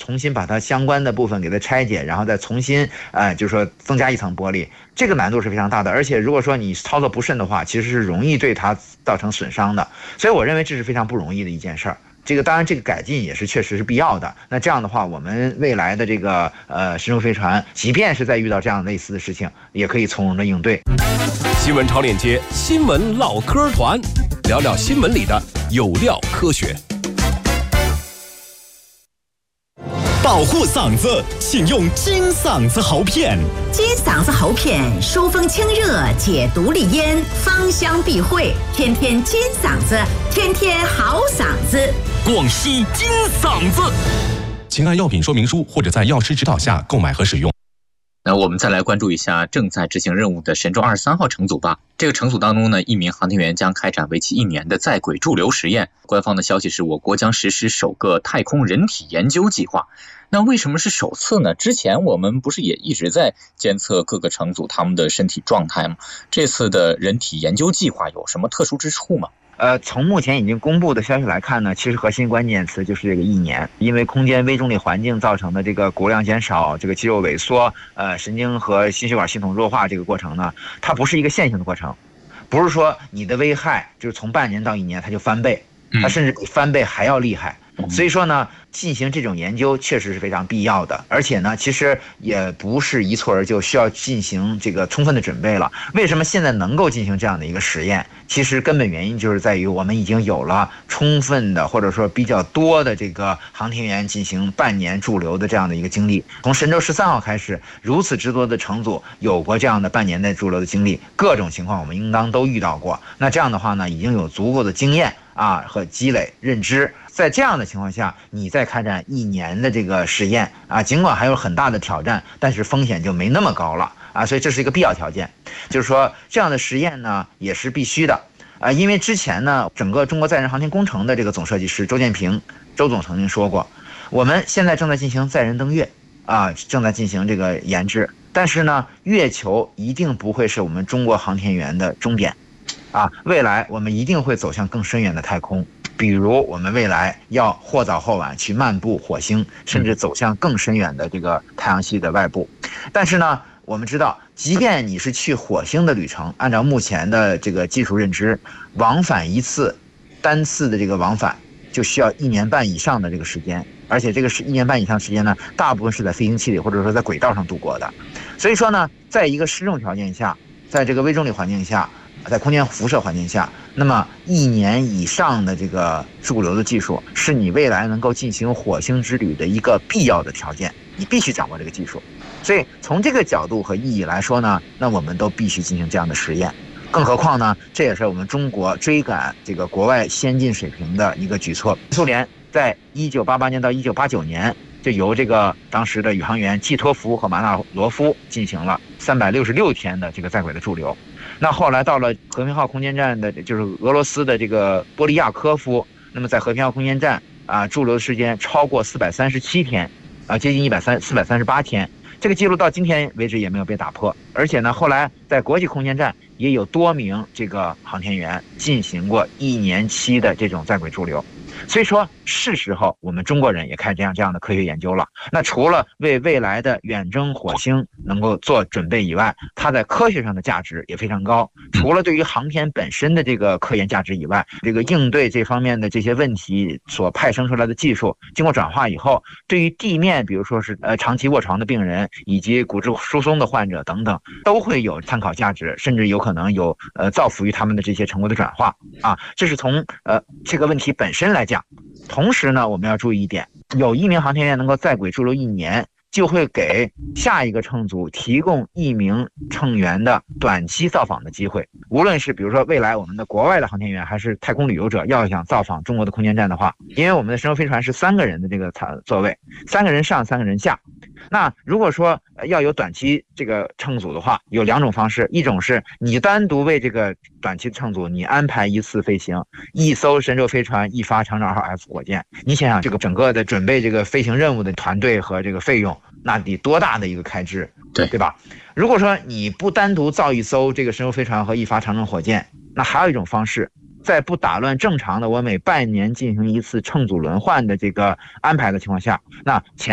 重新把它相关的部分给它拆解，然后再重新就是说增加一层玻璃，这个难度是非常大的。而且如果说你操作不慎的话，其实是容易对它造成损伤的。所以我认为这是非常不容易的一件事儿。这个当然，这个改进也是确实是必要的。那这样的话，我们未来的这个神舟飞船，即便是在遇到这样类似的事情，也可以从容的应对。 新闻超链接，新闻唠嗑团，聊聊新闻里的有料科学。 保护嗓子，请用金嗓子喉片。 金嗓子喉片疏风清热，解毒利咽，芳香避秽，天天金嗓子，天天好嗓子。 广西金嗓子， 请按药品说明书或者在药师指导下购买和使用。 那我们再来关注一下正在执行任务的神舟23号乘组吧。这个乘组当中呢，1名航天员将开展为期1年的在轨驻留实验。官方的消息是我国将实施首个太空人体研究计划。那为什么是首次呢？之前我们不是也一直在监测各个乘组他们的身体状态吗？这次的人体研究计划有什么特殊之处吗？ 从目前已经公布的消息来看呢，其实核心关键词就是这个1年，因为空间微重力环境造成的这个骨量减少、这个肌肉萎缩、神经和心血管系统弱化这个过程呢，它不是一个线性的过程，不是说你的危害就是从半年到1年它就翻倍，它甚至比翻倍还要厉害。所以说呢，进行这种研究确实是非常必要的，而且呢，其实也不是一蹴而就，需要进行这个充分的准备了。为什么现在能够进行这样的一个实验？其实根本原因就是在于我们已经有了充分的或者说比较多的这个航天员进行半年驻留的这样的一个经历。从神舟13号开始，如此之多的乘组有过这样的半年内驻留的经历，各种情况我们应当都遇到过。那这样的话呢，已经有足够的经验和积累认知。在这样的情况下，你再开展1年的这个实验尽管还有很大的挑战，但是风险就没那么高了所以这是一个必要条件。就是说这样的实验呢也是必须的因为之前呢，整个中国载人航天工程的这个总设计师周建平周总曾经说过，我们现在正在进行载人登月正在进行这个研制，但是呢，月球一定不会是我们中国航天员的终点未来我们一定会走向更深远的太空。比如我们未来要或早或晚去漫步火星，甚至走向更深远的这个太阳系的外部。但是呢，我们知道，即便你是去火星的旅程，按照目前的这个技术认知，往返一次，单次的这个往返就需要1年半以上的这个时间，而且这个是1年半以上时间呢，大部分是在飞行器里或者说在轨道上度过的。所以说呢，在一个失重条件下，在这个微重力环境下，在空间辐射环境下，那么1年以上的这个驻留的技术是你未来能够进行火星之旅的一个必要的条件，你必须掌握这个技术。所以从这个角度和意义来说呢，那我们都必须进行这样的实验。更何况呢，这也是我们中国追赶这个国外先进水平的一个举措。苏联在1988年到1989年就由这个当时的宇航员季托夫和马纳罗夫进行了366天的这个在轨的驻留。那后来到了和平号空间站的，就是俄罗斯的这个波利亚科夫，那么在和平号空间站驻留的时间超过437天接近438天，这个记录到今天为止也没有被打破。而且呢，后来在国际空间站也有多名这个航天员进行过1年期的这种在轨驻留。所以说是时候我们中国人也开始这样的科学研究了。那除了为未来的远征火星能够做准备以外，它在科学上的价值也非常高。除了对于航天本身的这个科研价值以外，这个应对这方面的这些问题所派生出来的技术经过转化以后，对于地面比如说是长期卧床的病人以及骨质疏松的患者等等都会有参考价值，甚至有可能有造福于他们的这些成果的转化这是从这个问题本身来讲。同时呢，我们要注意一点，有1名航天员能够在轨驻留1年，就会给下一个乘组提供1名乘员的短期造访的机会。无论是比如说未来我们的国外的航天员还是太空旅游者要想造访中国的空间站的话，因为我们的神舟飞船是3个人的这个座位，3个人上3个人下。那如果说要有短期这个乘组的话，有2种方式，一种是你单独为这个短期乘组你安排1次飞行，1艘神舟飞船，1发长征2号 F 火箭。你想想这个整个的准备这个飞行任务的团队和这个费用，那得多大的一个开支，对吧？如果说你不单独造1艘这个神舟飞船和1发长征火箭，那还有一种方式，在不打乱正常的我每半年进行1次乘组轮换的这个安排的情况下，那前